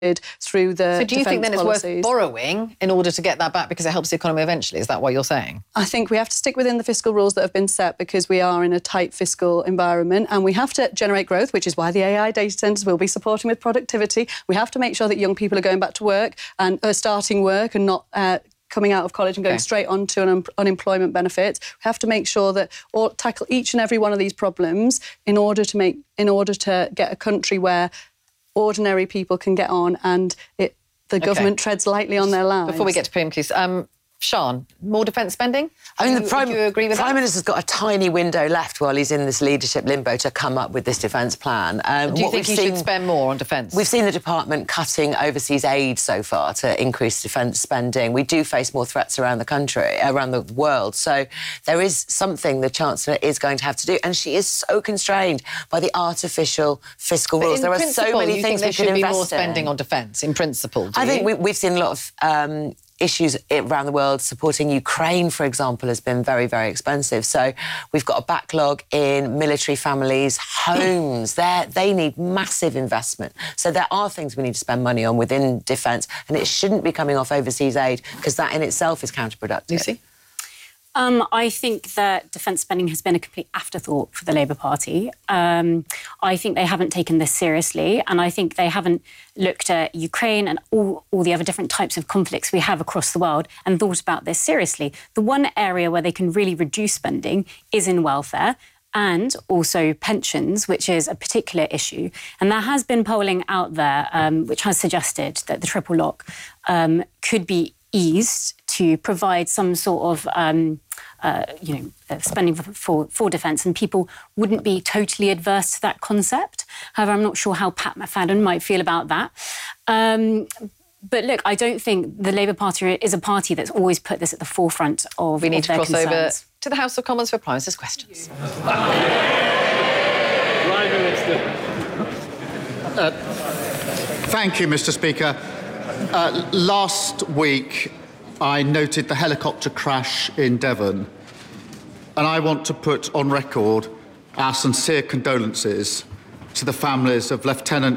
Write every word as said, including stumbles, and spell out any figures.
through the So do you think then it's policies. worth borrowing in order to get that back because it helps the economy eventually? Is that what you're saying? I think we have to stick within the fiscal rules that have been set because we are in a tight fiscal environment and we have to generate growth, which is why the A I data centres will be supporting with productivity. We have to make sure that young people are going back to work and are starting work and not uh, coming out of college and going okay. straight onto an un unemployment benefits. We have to make sure that all tackle each and every one of these problems in order to make in order to get a country where ordinary people can get on and it, the okay. government treads lightly on their lives. Before we get to pre-empties, um, Sian, more defence spending? I mean, do the you, Prime, do you agree with Prime that? Minister's got a tiny window left while he's in this leadership limbo to come up with this defence plan. Um, do you what think he seen, should spend more on defence? We've seen the department cutting overseas aid so far to increase defence spending. We do face more threats around the country, around the world. So there is something the Chancellor is going to have to do. And she is so constrained by the artificial fiscal but rules. There are so many you things think we there could should be invest more spending in. on defence, in principle, do I you? think we, we've seen a lot of um, issues around the world. Supporting Ukraine, for example, has been very, very expensive. So we've got a backlog in military families' homes. They're, they need massive investment. So there are things we need to spend money on within defence, and it shouldn't be coming off overseas aid because that in itself is counterproductive. Lucy? Um, I think that defence spending has been a complete afterthought for the Labour Party. Um, I think they haven't taken this seriously, and I think they haven't looked at Ukraine and all, all the other different types of conflicts we have across the world and thought about this seriously. The one area where they can really reduce spending is in welfare and also pensions, which is a particular issue. And there has been polling out there um, which has suggested that the triple lock um, could be eased to provide some sort of, um, uh, you know, uh, spending for, for, for defence, and people wouldn't be totally adverse to that concept. However, I'm not sure how Pat McFadden might feel about that. Um, but look, I don't think the Labour Party is a party that's always put this at the forefront of, we need of to their cross concerns. over to the House of Commons for Prime Minister's questions. Prime Minister. Uh, thank you, Mr Speaker. Uh, last week, I noted the helicopter crash in Devon, and I want to put on record our sincere condolences to the families of Lieutenant